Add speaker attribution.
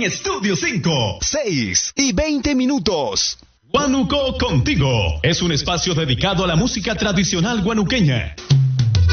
Speaker 1: Estudio 5.
Speaker 2: 6:20.
Speaker 1: Huánuco Contigo es un espacio dedicado a la música tradicional huanuqueña.